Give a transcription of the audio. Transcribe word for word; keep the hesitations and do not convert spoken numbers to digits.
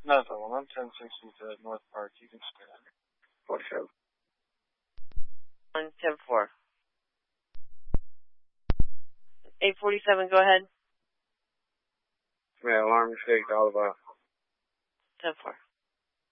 Not the one. I'm ten sixty to North Park. You can stay on it. forty-seven. one ten four. eight forty-seven, go ahead. Yeah, alarm mistake, all about. ten four.